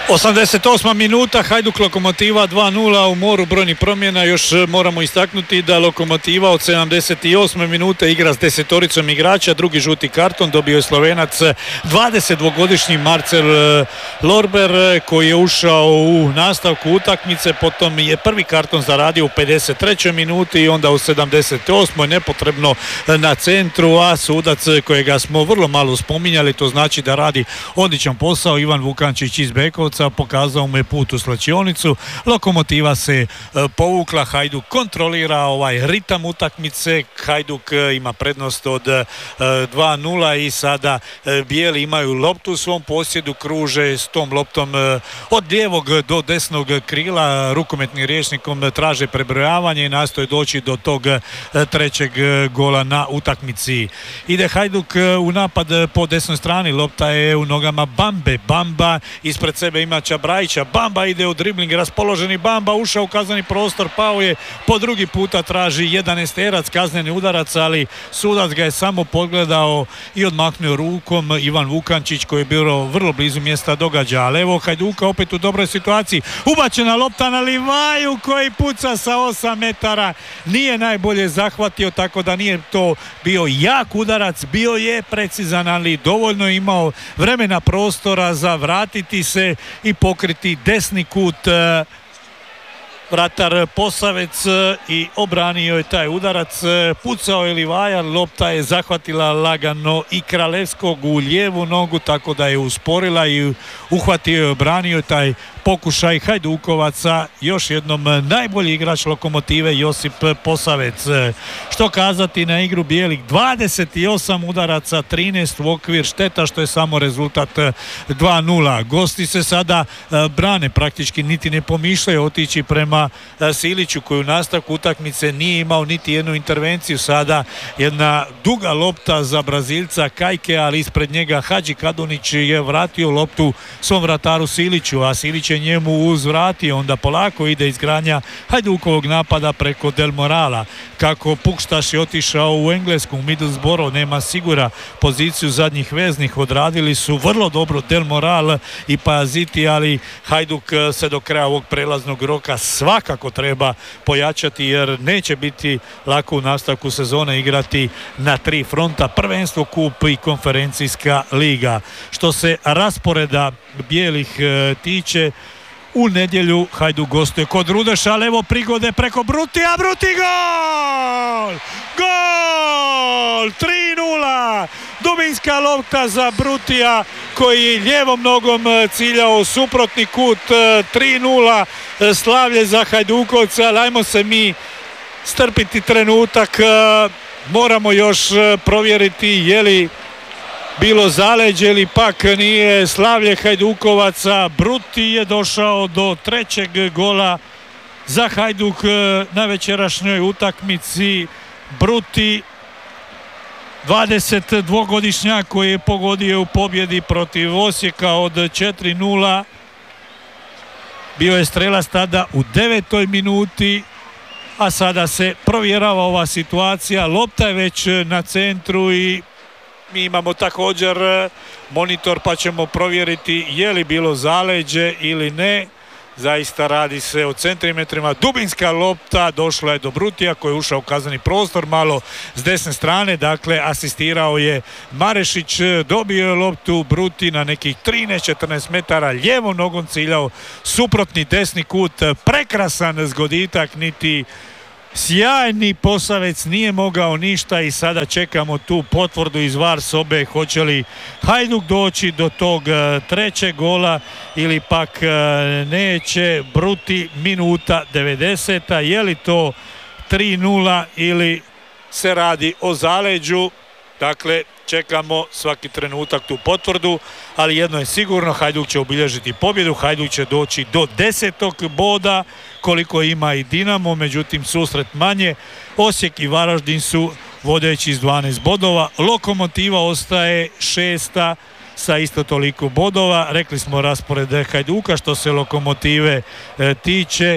88. minuta, Hajduk Lokomotiva 2-0 u moru brojnih promjena. Još moramo istaknuti da Lokomotiva od 78. minute igra s 10 igrača. Drugi žuti karton dobio je Slovenac 22-godišnji Marcel Lorber koji je ušao u nastavku utakmice. Potom je prvi karton zaradio u 53. minuti i onda u 78. nepotrebno na centru, a sudac kojega smo vrlo malo spominjali, to znači da radi odličan posao, Ivan Vukančić iz Bekovca, pokazao mu je put u slačionicu. Lokomotiva se povukla, Hajduk kontrolira ovaj ritam utakmice, Hajduk ima prednost od 2-0 i sada bijeli imaju loptu u svom posjedu, kruže s tom loptom od lijevog do desnog krila, rukometnim rječnikom traže prebrojavanje i nastoje doći do tog trećeg gola na utakmici. Ide Hajduk u napad po desnoj strani, lopta je u nogama Bambe, Bamba ispred sebe ima Čabrajića, Bamba ide u dribling, raspoloženi Bamba ušao u kazneni prostor, pao je po drugi puta, traži 11-terac, kazneni udarac, ali sudac ga je samo pogledao i odmahnuo rukom. Ivan Vukančić koji je bio vrlo blizu mjesta događaja, ali evo Hajduka opet u dobroj situaciji, ubačena lopta na Livaju koji puca sa 8 metara, nije najbolje zahvatio, tako da nije to bio jak udarac, bio je precizan, ali dovoljno imao vremena, prostora za vratiti se i pokriti desni kut vratar Posavec i obranio je taj udarac. Pucao je Livaja, lopta je zahvatila lagano i Kralevskog u lijevu nogu, tako da je usporila i uhvatio i obranio taj pokušaj Hajdukovaca. Još jednom najbolji igrač Lokomotive Josip Posavec. Što kazati na igru bijelih? 28 udaraca, 13 u okvir, šteta što je samo rezultat 2-0. Gosti se sada brane, praktički niti ne pomišljaju otići prema Siliću koji u nastavku utakmice nije imao niti jednu intervenciju. Sada jedna duga lopta za Brazilca Kajke, ali ispred njega Hadži Kadunić je vratio loptu svom vrataru Siliću, a Silić je njemu uzvratio, onda polako ide izgradnja Hajdukovog napada preko Del Morala. Kako Pukštaš je otišao u Englesku, u Middlesbrough, nema sigura poziciju zadnjih veznih, odradili su vrlo dobro Del Moral i Pajaziti, ali Hajduk se do kraja ovog prelaznog roka svakako treba pojačati, jer neće biti lako u nastavku sezone igrati na 3 fronta, prvenstvo, kup i konferencijska liga. Što se rasporeda bijelih tiče, u nedjelju Hajduk gostuje kod Rudeša, ali evo prigode preko Brutija, Bruti gol! Gol! 3-0! Dubinska lopta za Brutija koji je lijevom nogom ciljao u suprotni kut. 3-0 slavlje za Hajdukovca, ali ajmo se mi strpiti trenutak, moramo još provjeriti je li bilo zaleđe ili pak nije. Slavlje Hajdukovaca, Bruti je došao do trećeg gola za Hajduk na večerašnjoj utakmici. Bruti, 22-godišnjak koji je pogodio u pobjedi protiv Osijeka od 4-0. Bio je strelac tada u 9. minuti, a sada se provjerava ova situacija. Lopta je već na centru i mi imamo također monitor pa ćemo provjeriti je li bilo zaleđe ili ne. Zaista radi se o centimetrima. Dubinska lopta došla je do Brutija koji je ušao u kazneni prostor malo s desne strane, dakle asistirao je Marešić, dobio je loptu, Bruti na nekih 13-14 metara lijevom nogom ciljao suprotni desni kut, prekrasan zgoditak, niti sjajni Posavec nije mogao ništa i sada čekamo tu potvrdu iz VAR sobe, hoće li Hajduk doći do tog trećeg gola ili pak neće. Bruti, minuta 90. Je li to 3-0 ili se radi o zaleđu? Dakle, čekamo svaki trenutak tu potvrdu, ali jedno je sigurno, Hajduk će obilježiti pobjedu, Hajduk će doći do 10. boda koliko ima i Dinamo, međutim susret manje. Osijek i Varaždin su vodeći s 12 bodova, Lokomotiva ostaje 6. sa isto toliko bodova. Rekli smo raspored Hajduka. Što se Lokomotive tiče,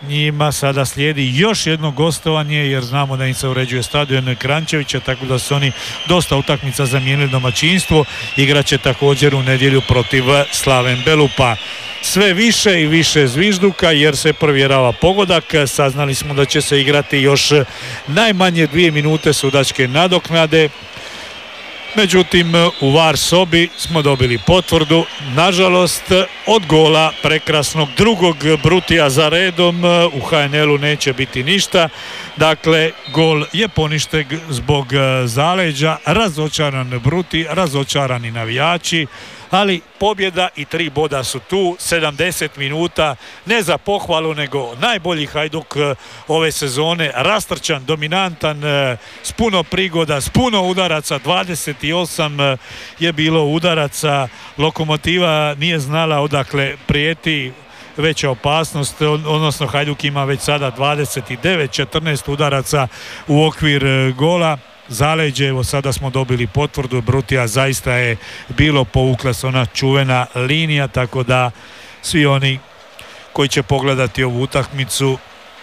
njima sada slijedi još jedno gostovanje, jer znamo da im se uređuje stadion Kranjčevića, tako da su oni dosta utakmica zamijenili domaćinstvo. Igraće također u nedjelju protiv Slaven Belupa. Sve više i više zvižduka jer se provjerava pogodak. Saznali smo da će se igrati još najmanje 2 minute sudačke nadoknade. Međutim, u VAR sobi smo dobili potvrdu, nažalost, od gola prekrasnog drugog Brutija za redom. U HNL-u neće biti ništa. Dakle, gol je poništen zbog zaleđa, razočaran Bruti, razočarani navijači, ali pobjeda i 3 boda su tu. 70 minuta, ne za pohvalu, nego najbolji Hajduk ove sezone, rastrčan, dominantan, s puno prigoda, s puno udaraca. 28 je bilo udaraca. Lokomotiva nije znala odakle prijeti veća opasnost, odnosno Hajduk ima već sada 29, 14 udaraca u okvir gola. Zaleđe, evo sada smo dobili potvrdu Brutija, zaista je bilo, povukla se ona čuvena linija, tako da svi oni koji će pogledati ovu utakmicu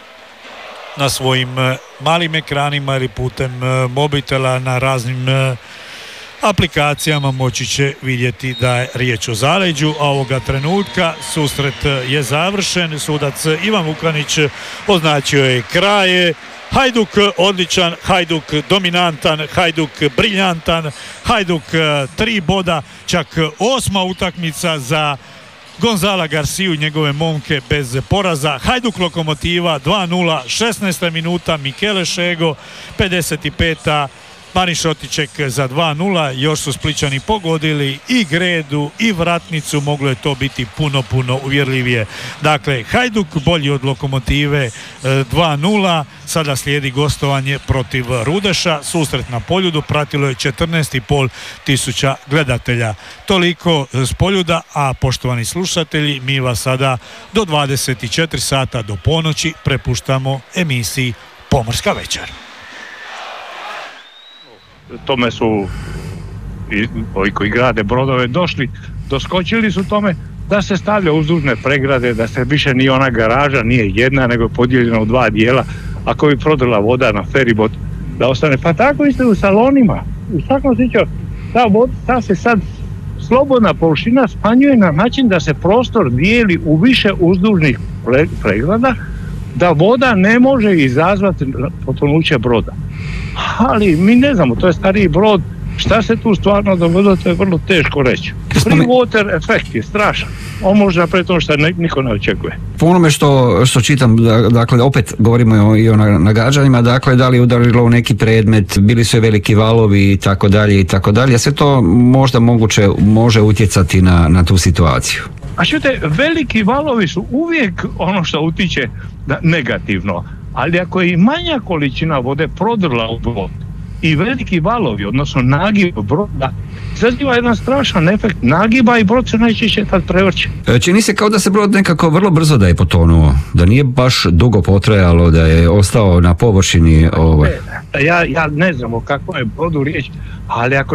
na svojim malim ekranima ili putem mobitela na raznim aplikacijama moći će vidjeti da je riječ o zaleđu, a ovoga trenutka susret je završen. Sudac Ivan Vukanić označio je kraj. Hajduk odličan, Hajduk dominantan, Hajduk briljantan, Hajduk 3 boda, čak 8. utakmica za Gonzala Garciju i njegove momke bez poraza. Hajduk Lokomotiva 2-0, 16. minuta Mikele Šego, 55. Mani Šotiček za 2-0, još su Splićani pogodili i Gredu i Vratnicu, moglo je to biti puno uvjerljivije. Dakle, Hajduk bolji od Lokomotive 2-0, sada slijedi gostovanje protiv Rudeša, susret na Poljudu, pratilo je 14,5 tisuća gledatelja. Toliko s Poljuda, a poštovani slušatelji, mi vas sada do 24 sata do ponoći prepuštamo emisiji Pomorska večer. Tome su ovi koji grade brodove doskočili su tome da se stavlja uzdužne pregrade, da se više nije ona garaža, nije jedna, nego je podijeljena u 2 dijela. Ako bi prodrla voda na feribot, da ostane. Pa tako isto u salonima. U svakom slučaju, ta se sad slobodna površina smanjuje na način da se prostor dijeli u više uzdužnih pregrada, da voda ne može izazvati potonuće broda. Ali mi ne znamo, to je stariji brod, šta se tu stvarno dogodilo, to je vrlo teško reći. Free water efekt je strašan, on može napraviti ono što niko ne očekuje. Po onome što čitam, dakle opet govorimo i o nagađanjima, dakle da li je udarilo u neki predmet, bili su veliki valovi i tako dalje, a sve to možda može utjecati na tu situaciju. A čujte, veliki valovi su uvijek ono što utiče negativno, ali ako je i manja količina vode prodrla u brod i veliki valovi, odnosno nagib broda, izaziva jedan strašan efekt nagiba i brod se najčešće tad prevrće. Čini se kao da se brod nekako vrlo brzo da je potonuo, da nije baš dugo potrajalo, da je ostao na površini. Ja ne znam o kakvom je brodu riječ, ali ako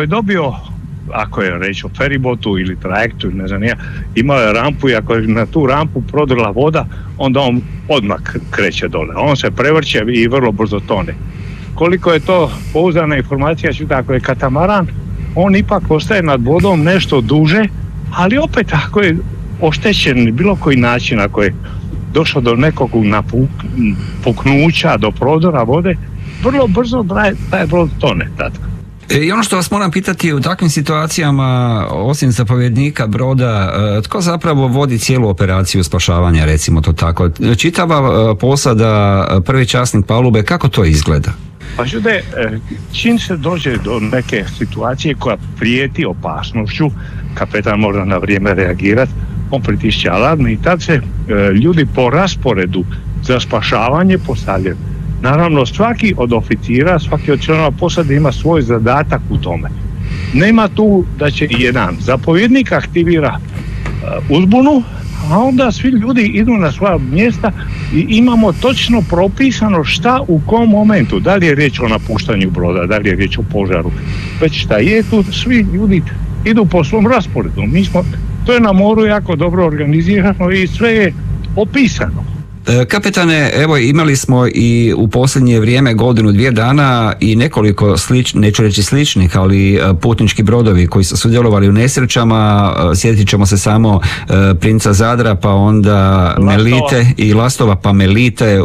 je reč o feribotu ili trajektu, ne znam ja, imao je rampu i ako je na tu rampu prodrla voda, onda on odmah kreće dole. On se prevrće i vrlo brzo tone. Koliko je to pouzdana informacija, ako je katamaran, on ipak ostaje nad vodom nešto duže, ali opet ako je oštećen bilo koji način, ako je došao do nekog puknuća, do prodora vode, vrlo brzo taj brod tone tada. I ono što vas moram pitati, u takvim situacijama, osim zapovjednika broda, tko zapravo vodi cijelu operaciju spašavanja, recimo to tako? Čitava posada, prvi časnik palube, kako to izgleda? Pa čude, čim se dođe do neke situacije koja prijeti opasnošću, kapetan mora na vrijeme reagirati, on pritišće alarm i tad se ljudi po rasporedu za spašavanje postavljaju. Naravno, svaki od oficira, svaki od članova posade ima svoj zadatak u tome. Nema tu da će jedan zapovjednik aktivira uzbunu, a onda svi ljudi idu na svoja mjesta i imamo točno propisano šta u kom momentu. Da li je riječ o napuštanju broda, da li je riječ o požaru, već šta je tu, svi ljudi idu po svom rasporedu. To je na moru jako dobro organizirano i sve je opisano. Kapetane, evo imali smo i u posljednje vrijeme godinu, 2 dana i nekoliko neću reći sličnih, ali putnički brodovi koji su sudjelovali u nesrećama. Sjetit ćemo se samo Princa Zadra, pa onda Melite i Lastova, pa Melite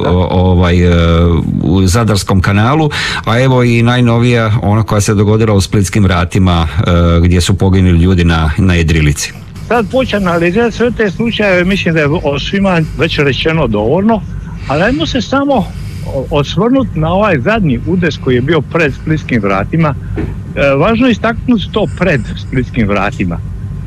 u Zadarskom kanalu, a evo i najnovija ona koja se dogodila u Splitskim vratima gdje su poginuli ljudi na jedrilici. Sad počnem analizirati sve te slučajeve, mislim da je o svima već rečeno dovoljno, ali ajmo se samo osvrnuti na ovaj zadnji udes koji je bio pred Splitskim vratima. Važno je istaknuti to pred Splitskim vratima.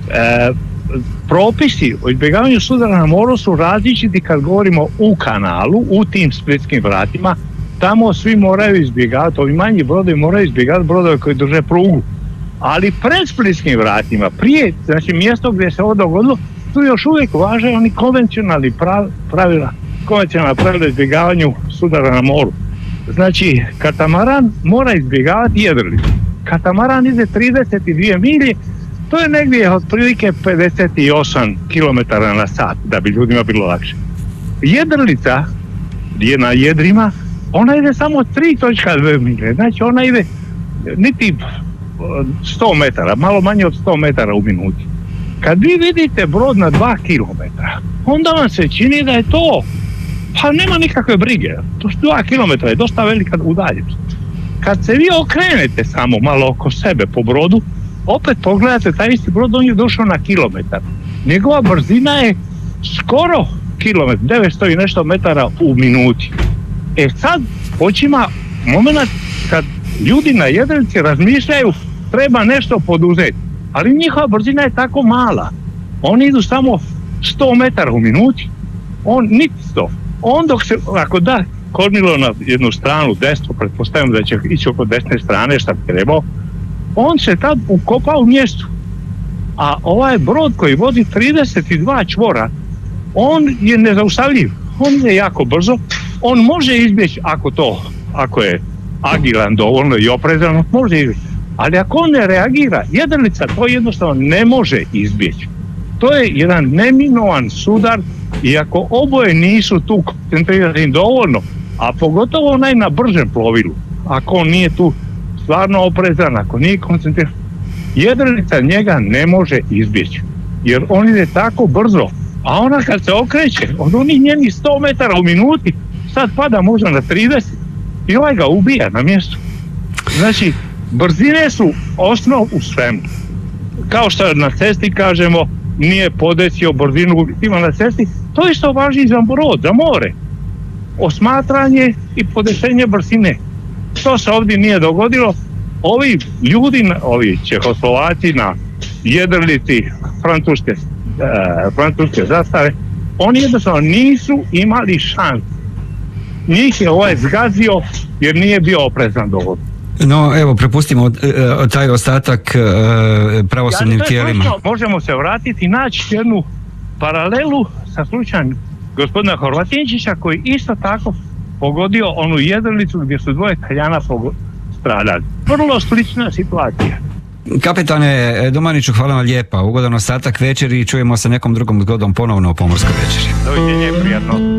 Propisi o izbjegavanju sudara na moru su različiti kad govorimo u kanalu, u tim Splitskim vratima. Tamo svi moraju izbjegavati, ovi manji brodovi moraju izbjegavati brodove koji drže prugu. Ali pred Splitskim vratima, prije, znači mjesto gdje se ovo dogodilo, tu još uvijek važe oni konvencionalni pravila izbjegavanju sudara na moru. Znači, katamaran mora izbjegavati jedrilicu. Katamaran ide 32 milje, to je negdje otprilike 58 km na sat, da bi ljudima bilo lakše. Jedrilica je na jedrima, ona ide samo 3.2 milje, znači ona ide niti 100 metara, malo manje od 100 metara u minuti. Kad vi vidite brod na 2 km, onda vam se čini da je to, pa nema nikakve brige, to 2 km je dosta velika udaljenost. Kad se vi okrenete samo malo oko sebe po brodu, opet pogledate taj isti brod, on je došao na kilometar. Njegova brzina je skoro kilometar, 900 i nešto metara u minuti. Sad počima moment kad ljudi na jedrilici razmišljaju treba nešto poduzeti, ali njihova brzina je tako mala. Oni idu samo 100 metara u minuti, on niti 100. On dok se, ako da kormilo na jednu stranu desno, pretpostavljam da će ići oko desne strane šta bi trebao, on se tad ukopa u mjestu. A ovaj brod koji vodi 32 čvora, on je nezaustavljiv, on je jako brzo, on može izbjeći ako je agilan dovoljno i oprezan, može izbjeći. Ali ako on ne reagira, jedrilica to jednostavno ne može izbjeći. To je jedan neminovan sudar i ako oboje nisu tu koncentrirani dovoljno, a pogotovo onaj na bržem plovilu, ako on nije tu stvarno oprezan, ako nije koncentriran, jedrilica njega ne može izbjeći. Jer on ide tako brzo, a ona kad se okreće, od onih njenih 100 metara u minuti, sad pada možda na 30 i ovaj ga ubija na mjestu. Znači, brzine su osnov u svemu. Kao što na cesti kažemo, nije podesio brzinu ima na cesti, to isto važi za brod, za more. Osmatranje i podešenje brzine. To se ovdje nije dogodilo. Ovi ljudi, ovi Čehoslovaci na jedrilici francuske zastave, oni jednostavno nisu imali šans. Njih je ovaj zgazio jer nije bio oprezan dovoljno. No, evo, prepustimo taj ostatak pravosudnim tijelima. Možemo se vratiti i naći jednu paralelu sa slučajem gospodina Horvatinčića koji isto tako pogodio onu jedrilicu gdje su 2 Talijana stradali. Vrlo slična situacija. Kapetane Domaniću, hvala vam lijepa. Ugodan ostatak večeri i čujemo se nekom drugom zgodom ponovno u Pomorskoj večeri. Doviđenje, prijatno.